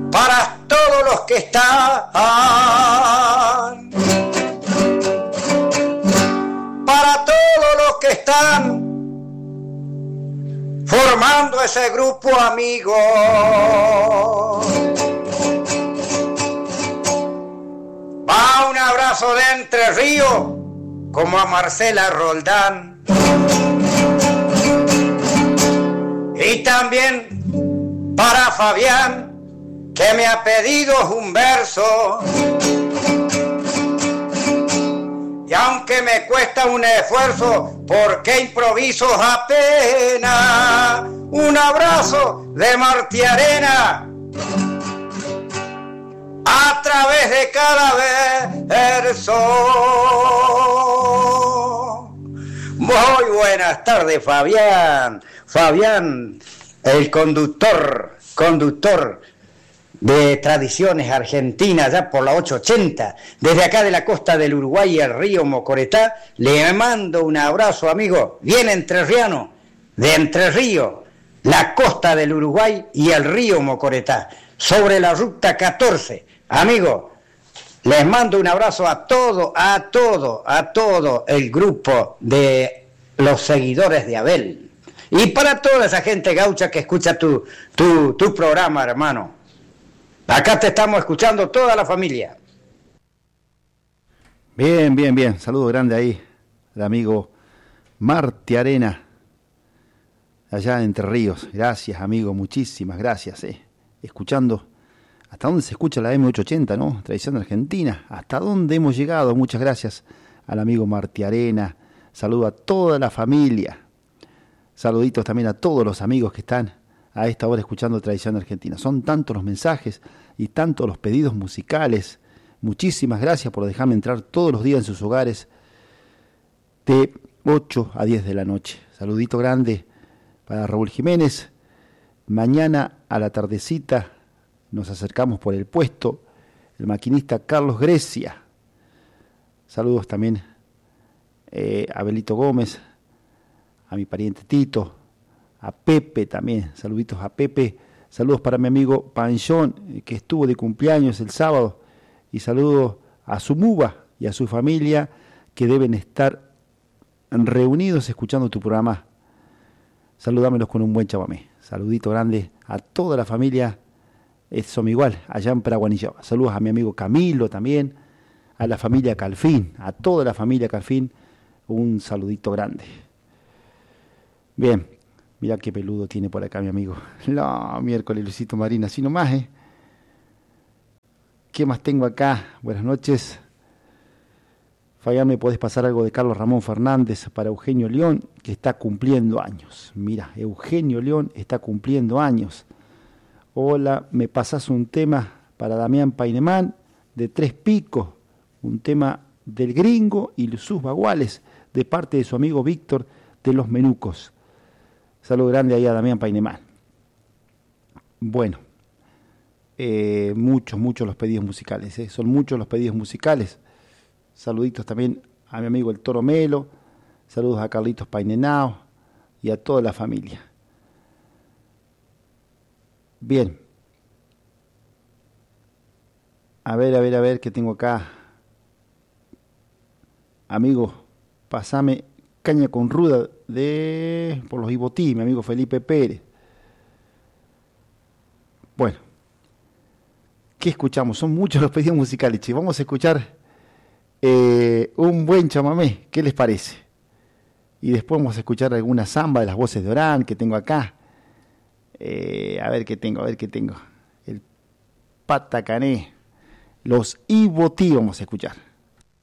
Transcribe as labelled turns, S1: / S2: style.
S1: para todos los que están, para todos los que están formando ese grupo amigo. Va un abrazo de Entre Ríos, como a Marcela Roldán. Y también para Fabián, que me ha pedido un verso. Y aunque me cuesta un esfuerzo, porque improviso apenas, un abrazo de Martí Arena a través de cada verso. Muy buenas tardes, Fabián. Fabián, el conductor de Tradiciones Argentinas, ya por la 880, desde acá de la costa del Uruguay y el río Mocoretá, le mando un abrazo, amigo, bien entrerriano, de Entre Ríos, la costa del Uruguay y el río Mocoretá, sobre la ruta 14. Amigo, les mando un abrazo a todo el grupo de los seguidores de Abel. Y para toda esa gente gaucha que escucha tu programa, hermano. Acá te estamos escuchando toda la familia.
S2: Bien. Saludo grande ahí al amigo Martí Arena, allá en Entre Ríos. Gracias, amigo, muchísimas gracias. Escuchando, ¿hasta dónde se escucha la M880, no? Tradición Argentina. ¿Hasta dónde hemos llegado? Muchas gracias al amigo Martí Arena. Saludo a toda la familia. Saluditos también a todos los amigos que están a esta hora escuchando Tradición Argentina. Son tantos los mensajes y tantos los pedidos musicales. Muchísimas gracias por dejarme entrar todos los días en sus hogares de 8 a 10 de la noche. Saludito grande para Raúl Jiménez. Mañana a la tardecita nos acercamos por el puesto. El maquinista Carlos Grecia. Saludos también a Belito Gómez, a mi pariente Tito, a Pepe también, saluditos a Pepe, saludos para mi amigo Panchón, que estuvo de cumpleaños el sábado, y saludos a su muba y a su familia, que deben estar reunidos escuchando tu programa. Saludámelos con un buen chamamé. Saludito grande a toda la familia Somigual, allá en Paraguanillaba. Saludos a mi amigo Camilo también, a la familia Calfín, a toda la familia Calfín, un saludito grande. Bien. Mirá qué peludo tiene por acá mi amigo. No, miércoles Luisito Marín, así nomás, ¿eh? ¿Qué más tengo acá? Buenas noches. Fabián, ¿me podés pasar algo de Carlos Ramón Fernández para Eugenio León, que está cumpliendo años? Mira, Eugenio León está cumpliendo años. Hola, ¿me pasás un tema para Damián Painemán de Tres Picos? Un tema del Gringo y sus baguales, de parte de su amigo Víctor de Los Menucos. Saludo grande ahí a Damián Painemán. Bueno, muchos los pedidos musicales, son muchos los pedidos musicales. Saluditos también a mi amigo el Toro Melo, saludos a Carlitos Painenao y a toda la familia. Bien. A ver qué tengo acá. Amigo, pasame Caña con Ruda por los Ibotí, mi amigo Felipe Pérez. Bueno, ¿qué escuchamos? Son muchos los pedidos musicales, che. Vamos a escuchar un buen chamamé, ¿qué les parece? Y después vamos a escuchar alguna samba de las voces de Orán que tengo acá. A ver qué tengo. El Patacané, los Ibotí vamos a escuchar.